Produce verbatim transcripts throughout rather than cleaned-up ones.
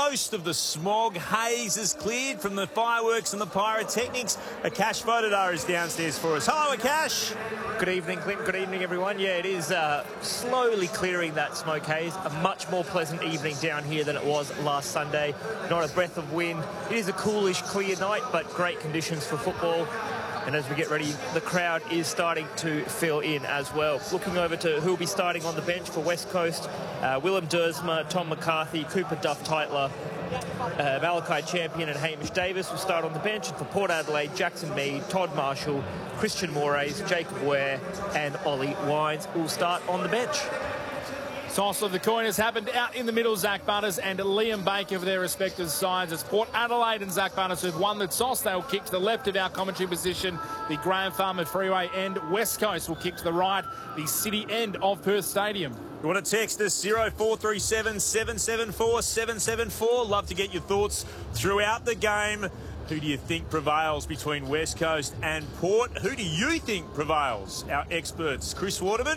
most of the smog. Haze is cleared from the fireworks and the pyrotechnics. Akash Vodadar is downstairs for us. Hello, Akash. Good evening, Clint. Good evening, everyone. Yeah, it is uh, slowly clearing that smoke haze. A much more pleasant evening down here than it was last Sunday. Not a breath of wind. It is a coolish, clear night, but great conditions for football. And as we get ready, the crowd is starting to fill in as well. Looking over to who will be starting on the bench for West Coast. Uh, Willem Dersma, Tom McCarthy, Cooper Duff-Tytler, uh, Malachi Champion and Hamish Davis will start on the bench. And for Port Adelaide, Jackson Mead, Todd Marshall, Christian Moraes, Jacob Ware and Ollie Wines will start on the bench. Toss of the coin has happened out in the middle. Zach Butters and Liam Baker for their respective sides. It's Port Adelaide and Zach Butters who've won the toss. They will kick to the left of our commentary position, the Graham Farmer Freeway end. West Coast will kick to the right, the city end of Perth Stadium. You want to text us zero four three seven, seven seven four, seven seven four. Love to get your thoughts throughout the game. Who do you think prevails between West Coast and Port? Who do you think prevails? Our experts, Chris Waterman.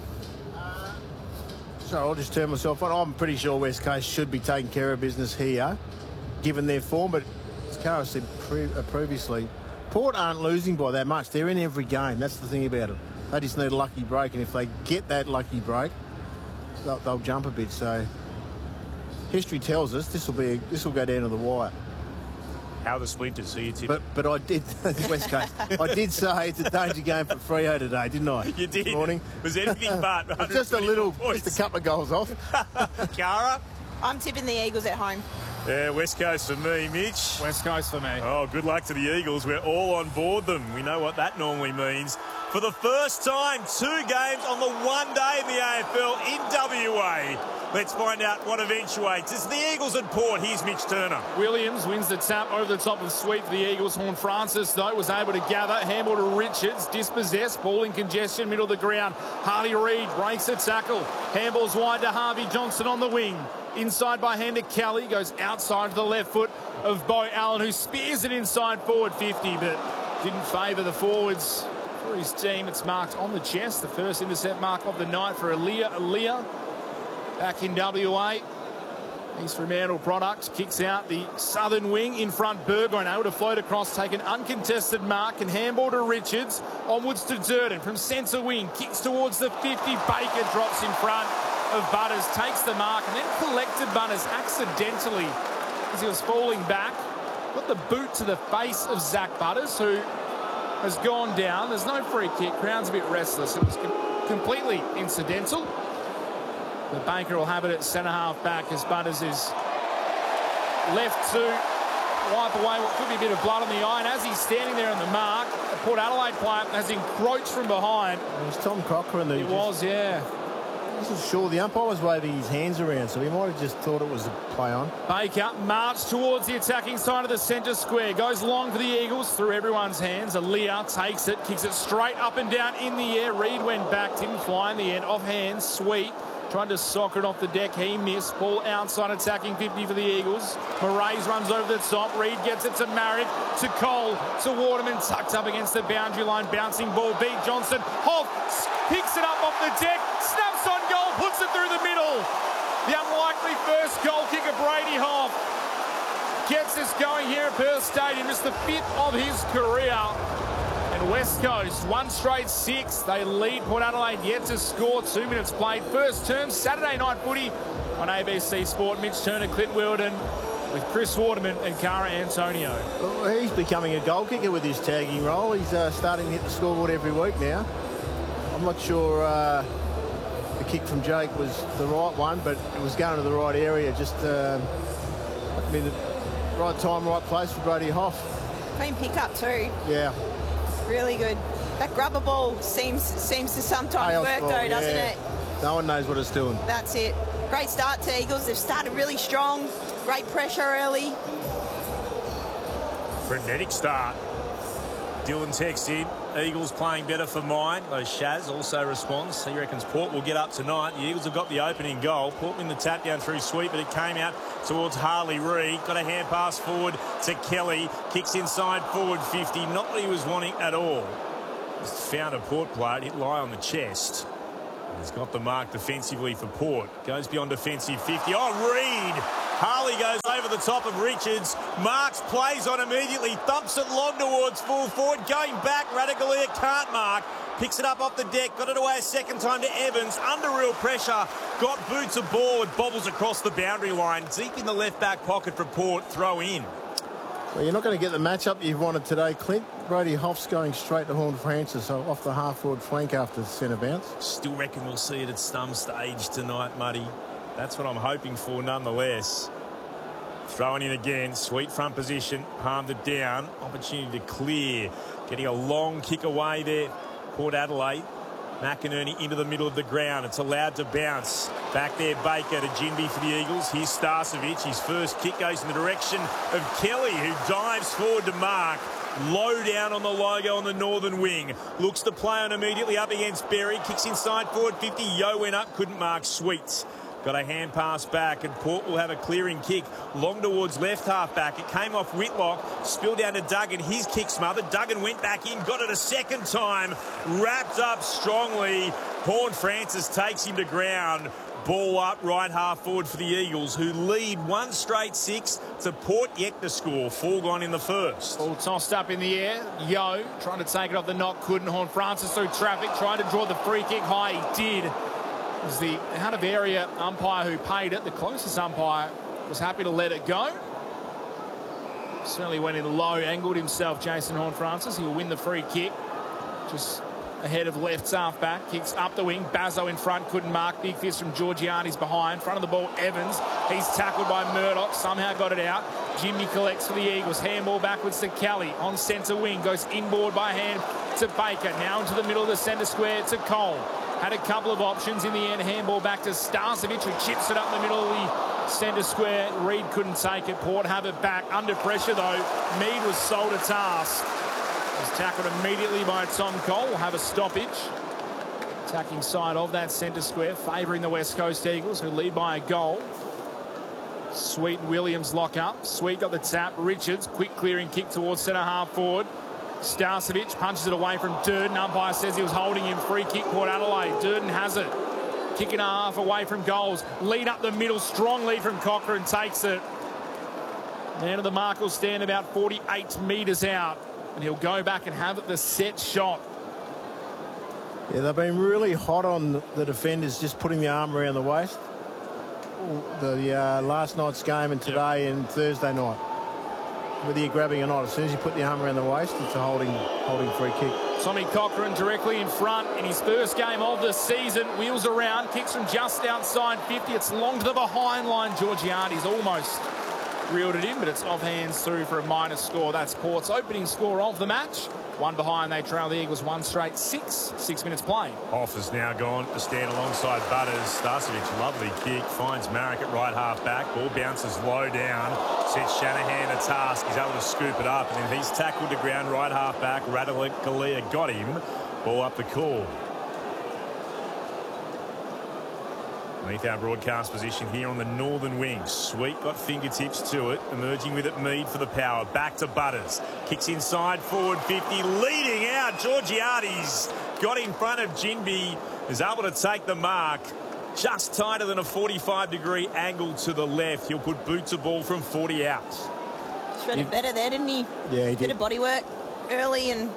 So I'll just turn myself on. I'm pretty sure West Coast should be taking care of business here, given their form. But as Cara said pre uh, previously, Port aren't losing by that much. They're in every game. That's the thing about it. They just need a lucky break, and if they get that lucky break, they'll, they'll jump a bit. So history tells us this will be this will go down to the wire. How the splinters, so you tip. But but I did West Coast. I did say it's a danger game for Freo today, didn't I? You did. This morning. Was anything but just a little, points. just a couple of goals off. Cara. I'm tipping the Eagles at home. Yeah, West Coast for me, Mitch. West Coast for me. Oh, good luck to the Eagles. We're all on board them. We know what that normally means. For the first time, two games on the one day in the A F L in W A. Let's find out what eventuates. It's the Eagles and Port. Here's Mitch Turner. Williams wins the tap over the top of Sweet for the Eagles. Horn Francis, though, was able to gather. Handball to Richards, dispossessed. Ball in congestion, middle of the ground. Harley Reid breaks a tackle. Handball's wide to Harvey Johnson on the wing. Inside by hand to Kelly. Goes outside to the left foot of Bo Allen, who spears it inside forward fifty, but didn't favour the forwards. For his team, it's marked on the chest. The first intercept mark of the night for Aaliyah. Aaliyah back in W A. East Fremantle Products kicks out the southern wing in front. Burgoyne able to float across, take an uncontested mark and handball to Richards. Onwards to Durden from centre wing. Kicks towards the fifty. Baker drops in front of Butters. Takes the mark and then collected Butters accidentally as he was falling back. Got the boot to the face of Zach Butters, who has gone down. There's no free kick. Crown's a bit restless. It was com completely incidental. The Baker will have it at centre half back as Butters is left to wipe away what could be a bit of blood on the eye. And as he's standing there on the mark, the Port Adelaide player has encroached from behind. It was Tom Cochrane. It was, yeah. I wasn't sure. The umpire was waving his hands around, so he might have just thought it was a play on. Baker marched towards the attacking side of the centre square. Goes long for the Eagles through everyone's hands. Aaliyah takes it, kicks it straight up and down in the air. Reid went back, didn't fly in the end. Off hand, Sweet. Trying to sock it off the deck. He missed. Ball outside, attacking fifty for the Eagles. Moraes runs over the top. Reid gets it to Marrick, to Cole, to Waterman. Tucked up against the boundary line. Bouncing ball. Beat Johnson. Hoff picks it up off the deck. Snaps on goal. Puts it through the middle. The unlikely first goal kicker, Brady Hoff, gets us going here at Perth Stadium. Just the fifth of his career. And West Coast, one straight six. They lead Port Adelaide, yet to score. Two minutes played. First term, Saturday night footy on A B C Sport. Mitch Turner, Clint Wilden, with Chris Waterman and Cara Antonio. Well, he's becoming a goal kicker with his tagging role. He's uh, starting to hit the scoreboard every week now. I'm not sure uh, the kick from Jake was the right one, but it was going to the right area. Just, uh, I mean, the right time, right place for Brady Hoff. Clean pickup too. Yeah. Really good. That grubber ball seems seems to sometimes Chaos work ball, though, doesn't yeah. it? No one knows what it's doing. That's it. Great start to Eagles. They've started really strong. Great pressure early. Frenetic start. Dylan texts in. Eagles playing better for mine. Though Shaz also responds. He reckons Port will get up tonight. The Eagles have got the opening goal. Port win the tap down through Sweet, but it came out towards Harley Reid. Got a hand pass forward to Kelly. Kicks inside forward fifty. Not what he was wanting at all. Just found a Port player. It hit Lie on the chest. He's got the mark defensively for Port. Goes beyond defensive fifty. Oh, Reid Harley goes over the top of Richards. Marks plays on immediately, thumps it long towards full forward. Going back, Radaglia can't mark. Picks it up off the deck, got it away a second time to Evans. Under real pressure, got boots of ball. It bobbles across the boundary line. Deep in the left back pocket for Port. Throw in. Well, you're not going to get the matchup you've wanted today, Clint. Brody Hoff's going straight to Horn Francis, so off the half-forward flank after the centre bounce. Still reckon we'll see it at some stage tonight, Muddy. That's what I'm hoping for nonetheless. Throwing in again, sweet front position, palmed it down. Opportunity to clear. Getting a long kick away there. Port Adelaide. McInerney into the middle of the ground. It's allowed to bounce. Back there, Baker to Ginby for the Eagles. Here's Starcevic. His first kick goes in the direction of Kelly, who dives forward to mark. Low down on the logo on the northern wing. Looks to play on immediately up against Berry. Kicks inside forward fifty. Yo went up, couldn't mark. Sweets. Got a hand pass back, and Port will have a clearing kick long towards left half back. It came off Whitlock, spilled down to Duggan. His kick smothered. Duggan went back in, got it a second time, wrapped up strongly. Horn Francis takes him to ground. Ball up right half forward for the Eagles, who lead one straight six to Port yet to score. Four gone in the first. All tossed up in the air. Yo trying to take it off the knock, couldn't. Horn Francis through traffic, trying to draw the free kick high. He did. It was the out of area umpire who paid it. The closest umpire was happy to let it go. Certainly went in low, angled himself, Jason Horn Francis. He'll win the free kick. Just ahead of left half back. Kicks up the wing. Bazzo in front, couldn't mark. Big fist from Georgiani's behind. Front of the ball, Evans. He's tackled by Murdoch. Somehow got it out. Jimmy collects for the Eagles. Handball backwards to Kelly. On centre wing. Goes inboard by hand to Baker. Now into the middle of the centre square to Cole. Had a couple of options in the end. Handball back to Starcevic, who chips it up in the middle of the centre square. Reid couldn't take it. Port have it back. Under pressure, though. Mead was sold a task. Was tackled immediately by Tom Cole. Will have a stoppage. Attacking side of that centre square, favouring the West Coast Eagles, who lead by a goal. Sweet and Williams lock up. Sweet got the tap. Richards, quick clearing kick towards centre half forward. Starcevic punches it away from Durden. Umpire says he was holding him. Free kick, Port Adelaide. Durden has it. Kick and a half away from goals. Lead up the middle. Strong lead from Cochrane. Takes it. Man of the mark will stand about forty-eight metres out. And he'll go back and have it the set shot. Yeah, they've been really hot on the defenders, just putting the arm around the waist. The uh, last night's game and today and Thursday night. Whether you're grabbing or not, as soon as you put the arm around the waist, it's a holding holding free kick. Tommy Cochrane directly in front in his first game of the season. Wheels around, kicks from just outside fifty. It's long to the behind line. Georgiani's almost reeled it in, but it's off hands through for a minus score. That's Port's opening score of the match. One behind, they trail the Eagles one straight six. Six minutes playing. Off is now gone to stand alongside Butters. Starcevic, lovely kick, finds Marek at right half back. Ball bounces low down, sets Shanahan a task. He's able to scoop it up, and then he's tackled to ground right half back. Radaglia got him. Ball up the call. Beneath our broadcast position here on the northern wing. Sweet got fingertips to it. Emerging with it, Mead for the power. Back to Butters. Kicks inside, forward fifty. Leading out, Georgiades got in front of Ginby. Is able to take the mark. Just tighter than a forty-five degree angle to the left. He'll put boots of ball from forty out. Shredded better there, didn't he? Yeah, he did. Bit of body work early and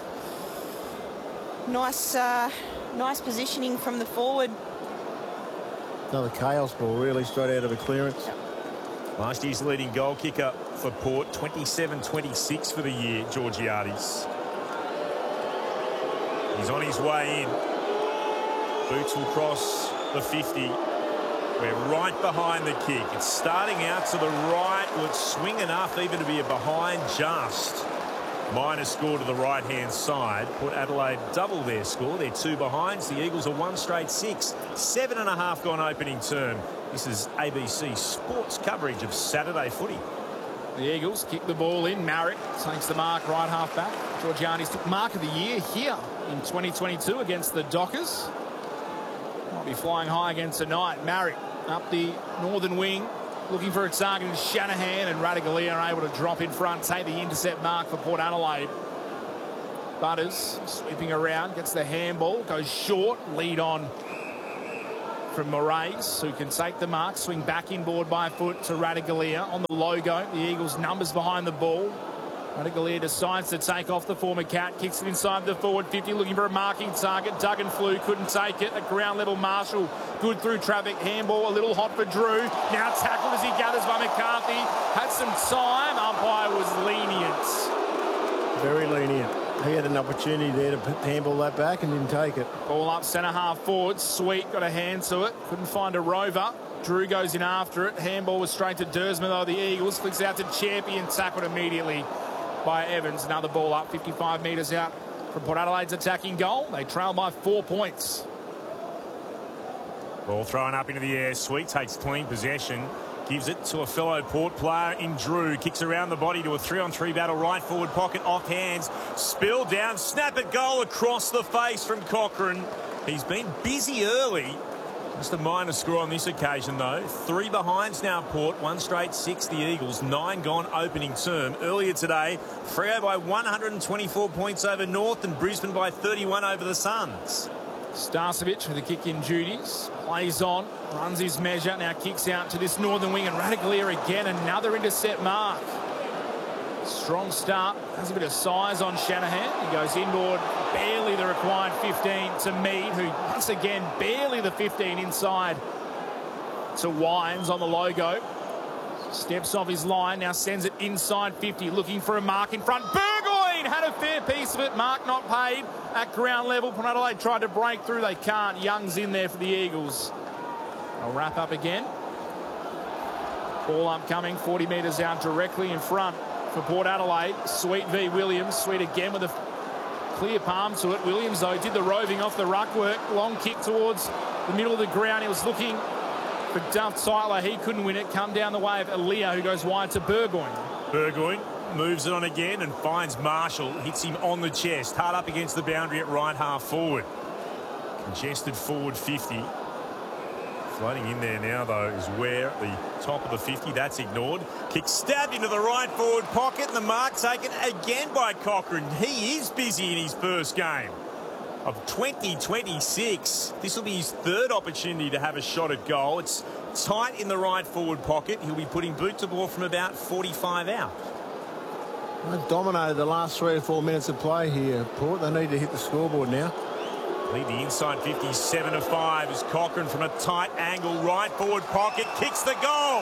nice, uh, nice positioning from the forward. Another chaos ball, really, straight out of a clearance. Last year's leading goal kicker for Port, twenty-seven twenty-six for the year, Georgiades. He's on his way in. Boots will cross the fifty. We're right behind the kick. It's starting out to the right. Will it swing enough even to be a behind just? Minus score to the right-hand side. Port Adelaide double their score. They're two behinds. The Eagles are one straight six. Seven and a half gone opening term. This is A B C Sports coverage of Saturday footy. The Eagles kick the ball in. Marek takes the mark right half back. Georgiades took mark of the year here in twenty twenty-two against the Dockers. Might be flying high again tonight. Marek up the northern wing, looking for a target. Shanahan and Radaglia are able to drop in front, take the intercept mark for Port Adelaide. Butters sweeping around, gets the handball, goes short, lead on from Moraes, who can take the mark, swing back inboard by foot to Ratugolea on the logo. The Eagles' numbers behind the ball. Ratugolea decides to take off the former Cat, kicks it inside the forward fifty, looking for a marking target. Duggan flew, couldn't take it. At ground level, Marshall, good through traffic. Handball, a little hot for Drew. Now tackled as he gathers by McCarthy. Had some time. Umpire was lenient. Very lenient. He had an opportunity there to handball that back and didn't take it. Ball up centre half forward. Sweet got a hand to it. Couldn't find a rover. Drew goes in after it. Handball was straight to Dersma, though. The Eagles flicks out to Champion, tackled immediately by Evans. Another ball up, fifty-five metres out from Port Adelaide's attacking goal. They trail by four points. Ball thrown up into the air. Sweet takes clean possession. Gives it to a fellow Port player in Drew. Kicks around the body to a three-on-three battle. Right forward pocket, off hands. Spill down. Snap it goal across the face from Cochrane. He's been busy early. Just a minor score on this occasion, though. Three behinds now, Port. One straight six, the Eagles. Nine gone opening term. Earlier today, Freo by one hundred twenty-four points over North and Brisbane by thirty-one over the Suns. Starcevic with the kick-in duties. Plays on. Runs his measure. Now kicks out to this northern wing. And Ratugolea again. Another intercept mark. Strong start. Has a bit of size on Shanahan. He goes inboard. Barely the required fifteen to Mead, who once again barely the fifteen inside to Wines on the logo. Steps off his line. Now sends it inside fifty. Looking for a mark in front. Burgoyne had a fair piece of it. Mark not paid at ground level. Port Adelaide tried to break through. They can't. Young's in there for the Eagles. I'll wrap up again. Ball upcoming. forty metres out directly in front for Port Adelaide. Sweet v Williams. Sweet again with a clear palm to it. Williams, though, did the roving off the ruck work. Long kick towards the middle of the ground. He was looking for Duff Tyler. He couldn't win it. Come down the way of Aaliyah, who goes wide to Burgoyne. Burgoyne moves it on again and finds Marshall. Hits him on the chest. Hard up against the boundary at right half forward. Congested forward fifty. Floating in there now, though, is Ware at the top of the fifty. That's ignored. Kick stabbed into the right forward pocket. And the mark taken again by Cochrane. He is busy in his first game of twenty twenty-six. This will be his third opportunity to have a shot at goal. It's tight in the right forward pocket. He'll be putting boot to ball from about forty-five out. They've dominated the last three or four minutes of play here, Port. They need to hit the scoreboard now. Lead the inside fifty, seven to five as Cochrane from a tight angle, right forward pocket, kicks the goal.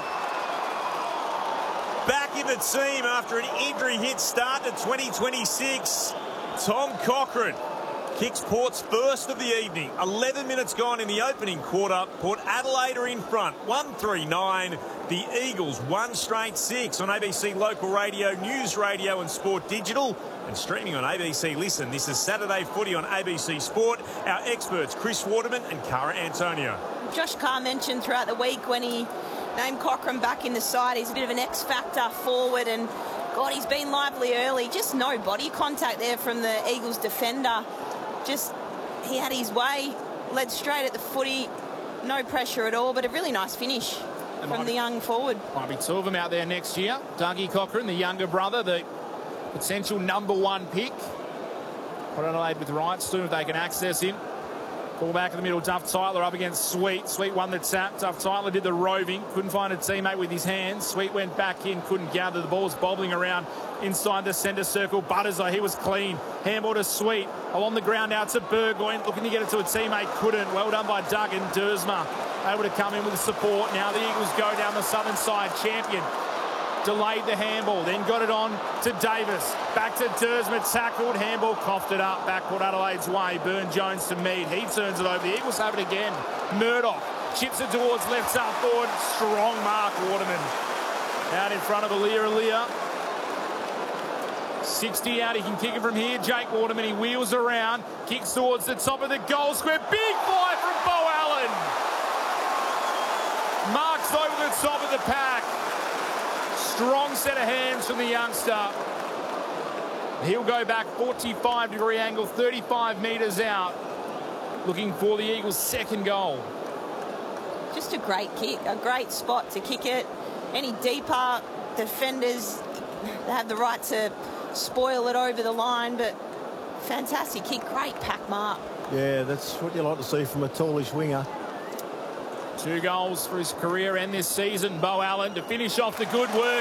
Back in the team after an injury hit start to twenty twenty-six. Tom Cochrane kicks Port's first of the evening. eleven minutes gone in the opening quarter. Port Adelaide are in front, one three nine. The Eagles, one straight six on A B C Local Radio, News Radio and Sport Digital. And streaming on A B C Listen. This is Saturday Footy on A B C Sport. Our experts, Chris Waterman and Cara Antonio. Josh Carr mentioned throughout the week when he named Cochrane back in the side, he's a bit of an X-factor forward, and God, he's been lively early. Just no body contact there from the Eagles defender. Just, he had his way, led straight at the footy, no pressure at all, but a really nice finish There from the be, young forward. Might be two of them out there next year. Dougie Cochrane, the younger brother, the potential number one pick. Port Adelaide with right soon if they can access him. Ball back in the middle. Duff Tyler up against Sweet. Sweet won the tap. Duff Tyler did the roving. Couldn't find a teammate with his hands. Sweet went back in. Couldn't gather. The ball's bobbling around inside the centre circle. Butters, though, he was clean. Handball to Sweet. Along the ground out to Burgoyne. Looking to get it to a teammate. Couldn't. Well done by Duggan. Dersma able to come in with support. Now the Eagles go down the southern side. Champion delayed the handball, then got it on to Davis. Back to Dersma, tackled, handball, coughed it up. Back Port Adelaide's way. Burne-Jones to Mead. He turns it over. The Eagles have it again. Murdoch chips it towards left half forward. Strong mark, Waterman. Out in front of Aaliyah. Aaliyah. sixty out. He can kick it from here. Jake Waterman. He wheels around. Kicks towards the top of the goal square. Big fly from Bo Allen. Marks over the top of the pack. Strong set of hands from the youngster. He'll go back forty-five degree angle, thirty-five metres out, looking for the Eagles' second goal. Just a great kick, a great spot to kick it. Any deeper, defenders, they have the right to spoil it over the line, but fantastic kick, great pack mark. Yeah, that's what you like to see from a tallish winger. Two goals for his career and this season. Beau Allen to finish off the good work.